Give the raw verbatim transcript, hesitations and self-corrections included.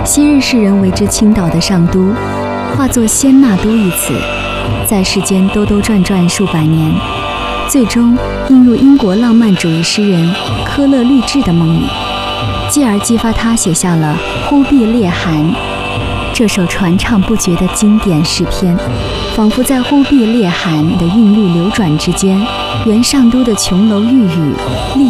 昔日世人为之倾倒的上都，化作仙那都一词，在世间兜兜转转数百年，最终映入英国浪漫主义诗人科勒律治的梦里，继而激发他写下了《忽必烈汗》这首传唱不绝的经典诗篇。仿佛在忽必烈汗的韵律流转之间，原上都的琼楼玉宇